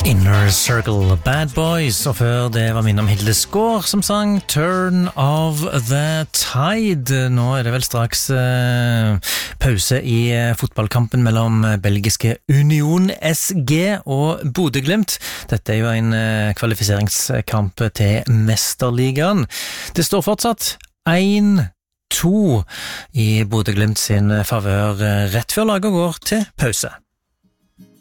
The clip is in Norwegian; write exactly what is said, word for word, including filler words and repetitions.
Inner Circle, Bad Boys, og før det var minne om Hilde Skår som sang Turn of the Tide. Nå er det vel straks eh, pause i eh, fotballkampen mellom belgiske Union S G og Bodø/Glimt. Dette er jo en eh, kvalifiseringskamp til Mesterligaen. Det står fortsatt én to i Bodø/Glimt sin favør eh, rett før laget går til pause.